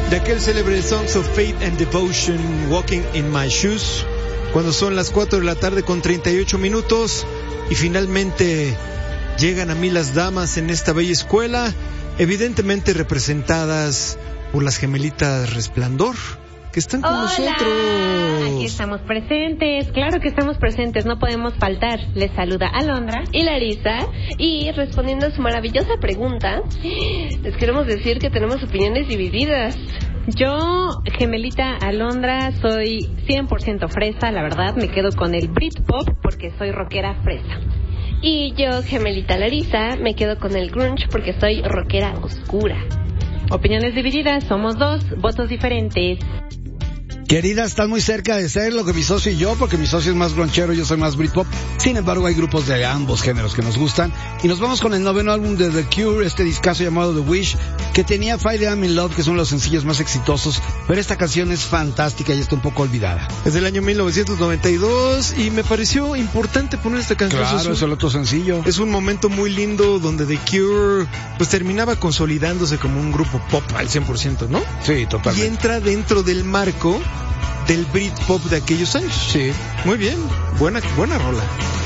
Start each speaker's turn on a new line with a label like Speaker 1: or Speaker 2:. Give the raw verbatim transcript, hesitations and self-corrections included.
Speaker 1: de aquel célebre Songs of Faith and Devotion, Walking in My Shoes, cuando son las cuatro de la tarde con treinta y ocho minutos, y finalmente llegan a mí las damas en esta bella escuela, evidentemente representadas por las gemelitas Resplandor, que están con
Speaker 2: ¡Hola!
Speaker 1: nosotros.
Speaker 2: Aquí estamos presentes, claro que estamos presentes, no podemos faltar. Les saluda Alondra
Speaker 3: y Larisa, y respondiendo a su maravillosa pregunta, les queremos decir que tenemos opiniones divididas.
Speaker 2: Yo, gemelita Alondra, soy cien por ciento fresa, la verdad, me quedo con el Britpop porque soy rockera fresa.
Speaker 3: Y yo, gemelita Larisa, me quedo con el grunge porque soy rockera oscura.
Speaker 2: Opiniones divididas, somos dos, votos diferentes.
Speaker 4: Querida, estás muy cerca de ser lo que mi socio y yo, porque mi socio es más gronchero y yo soy más Britpop. Sin embargo, hay grupos de ambos géneros que nos gustan. Y nos vamos con el noveno álbum de The Cure, este discazo llamado The Wish, que tenía Friday I'm in Love, que es uno de los sencillos más exitosos, pero esta canción es fantástica y está un poco olvidada.
Speaker 1: Es del año mil novecientos noventa y dos y me pareció importante poner esta canción.
Speaker 4: Claro,
Speaker 1: es, un,
Speaker 4: es el otro sencillo.
Speaker 1: Es un momento muy lindo donde The Cure pues terminaba consolidándose como un grupo pop al cien por ciento, ¿no?
Speaker 4: Sí, totalmente.
Speaker 1: Y entra dentro del marco del Britpop de aquellos años.
Speaker 4: Sí.
Speaker 1: Muy bien, buena, buena rola.